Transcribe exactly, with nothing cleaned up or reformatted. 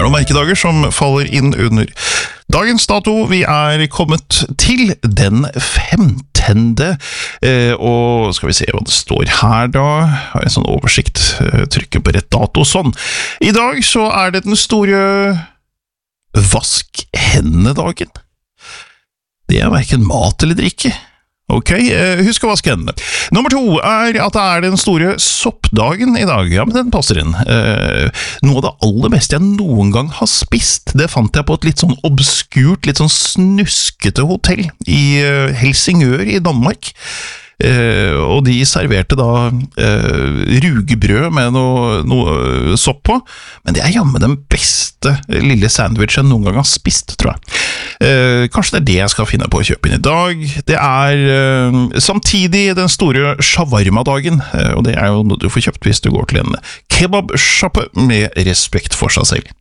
noen merkedager som faller inn under dagens dato. Vi er kommet til den femtende, eh, og skal vi se hva det står her da. Har en sånn oversikt, eh, trykker på rett dato, sånn. I dag så er det den store vask hendene-dagen. Det er hverken mat eller drikke. Ok, husk å vaske hendene. Nummer to er at det er den store soppdagen i dag. Ja, men den passer inn. Eh, noe av det aller beste jeg noen gang har spist, det fant jeg på et litt sånn obskurt, litt sånn snuskete hotell i Helsingør i Danmark. Eh, og de serverte da eh, rugebrød med noe, noe sopp på, men det er jammen den beste lille sandwich jeg noen gang har spist, tror jeg. Eh, kanskje det er det jeg skal finne på å kjøpe inn i dag. Det er eh, samtidig den store shawarma-dagen, eh, og det er jo noe du får kjøpt hvis du går til en kebabshoppe med respekt for seg selv.